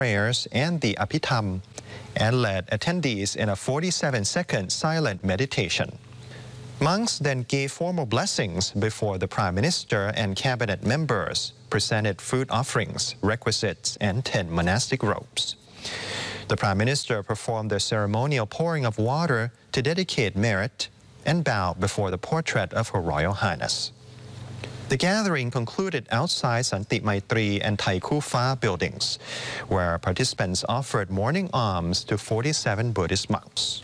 prayers and the Abhidhamma and led attendees in a 47-second silent meditation. Monks then gave formal blessings before the Prime Minister and cabinet members, presented food offerings, requisites, and 10 monastic robes. The Prime Minister performed the ceremonial pouring of water to dedicate merit and bowed before the portrait of Her Royal Highness. The gathering concluded outside Santi Maitri and Thai Khu Pha buildings, where participants offered morning alms to 47 Buddhist monks.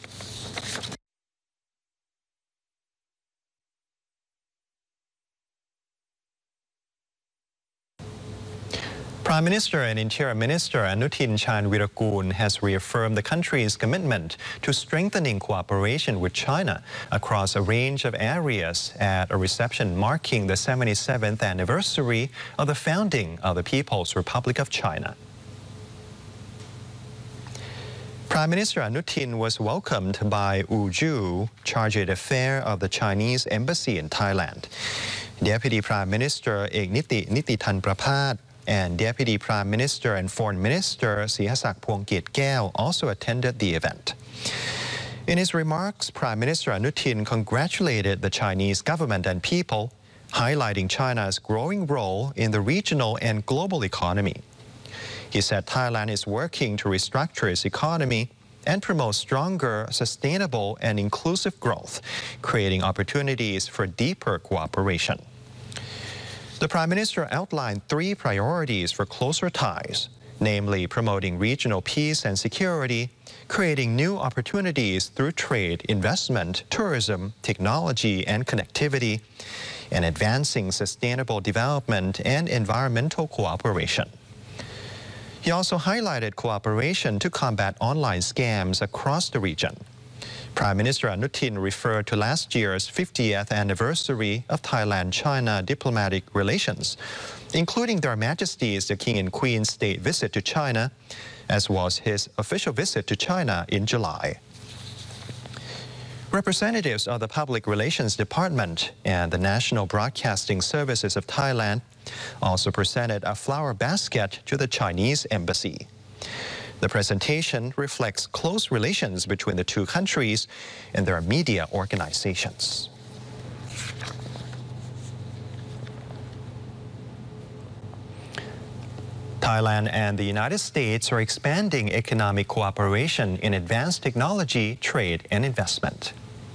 Prime Minister and Interior Minister Anutin Charnvirakul has reaffirmed the country's commitment to strengthening cooperation with China across a range of areas at a reception marking the 77th anniversary of the founding of the People's Republic of China. Prime Minister Anutin was welcomed by Wu Ju, Charge d'Affaires of the Chinese Embassy in Thailand. Deputy Prime Minister Ekniti Nitithan Prapat and Deputy Prime Minister and Foreign Minister Sihasak Phuongkit Kaew also attended the event. In his remarks, Prime Minister Anutin congratulated the Chinese government and people, highlighting China's growing role in the regional and global economy. He said Thailand is working to restructure its economy and promote stronger, sustainable, and inclusive growth, creating opportunities for deeper cooperation. The Prime Minister outlined 3 priorities for closer ties, namely promoting regional peace and security, creating new opportunities through trade, investment, tourism, technology, and connectivity, and advancing sustainable development and environmental cooperation. He also highlighted cooperation to combat online scams across the region. Prime Minister Anutin referred to last year's 50th anniversary of Thailand-China diplomatic relations, including Their Majesties the King and Queen's state visit to China, as well as his official visit to China in July. Representatives of the Public Relations Department and the National Broadcasting Services of Thailand also presented a flower basket to the Chinese embassy. The presentation reflects close relations between the two countries and their media organizations. Thailand and the United States are expanding economic cooperation in advanced technology, trade, and investment.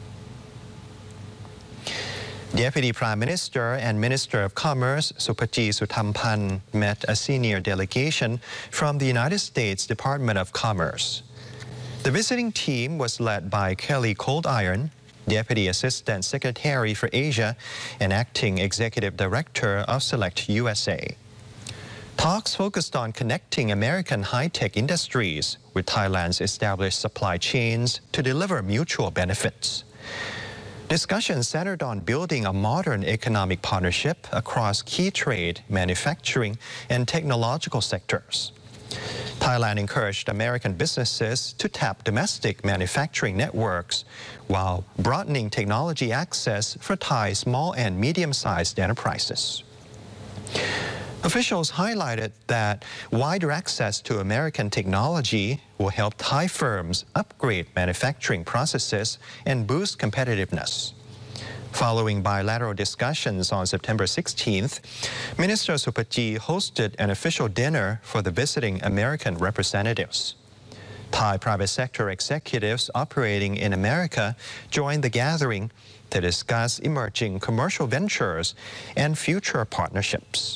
Deputy Prime Minister and Minister of Commerce Supachee Suthamphan met a senior delegation from the United States Department of Commerce. The visiting team was led by Kelly Coldiron, Deputy Assistant Secretary for Asia and Acting Executive Director of Select USA. Talks focused on connecting American high-tech industries with Thailand's established supply chains to deliver mutual benefits. Discussions centered on building a modern economic partnership across key trade, manufacturing, and technological sectors. Thailand encouraged American businesses to tap domestic manufacturing networks while broadening technology access for Thai small and medium-sized enterprises. Officials highlighted that wider access to American technology will help Thai firms upgrade manufacturing processes and boost competitiveness. Following bilateral discussions on September 16th, Minister Supachee hosted an official dinner for the visiting American representatives. Thai private sector executives operating in America joined the gathering to discuss emerging commercial ventures and future partnerships.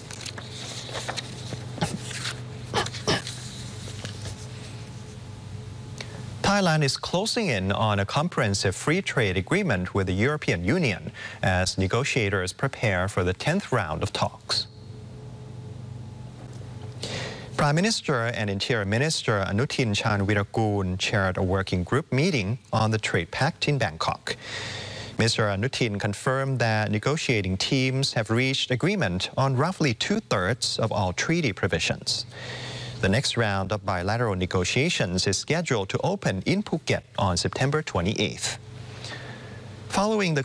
Thailand is closing in on a comprehensive free trade agreement with the European Union as negotiators prepare for the 10th round of talks. Prime Minister and Interior Minister Anutin Charnvirakul chaired a working group meeting on the trade pact in Bangkok. Mr. Anutin confirmed that negotiating teams have reached agreement on roughly 2/3 of all treaty provisions. The next round of bilateral negotiations is scheduled to open in Phuket on September 28th. Following the